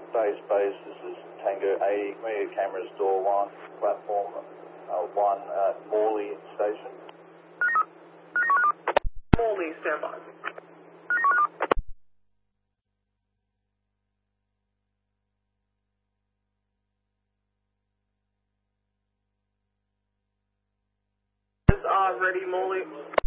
Base, this is Tango 80, Community Cameras Door 1, Platform 1 at Morley Station. Morley, stand by. Ready, Morley.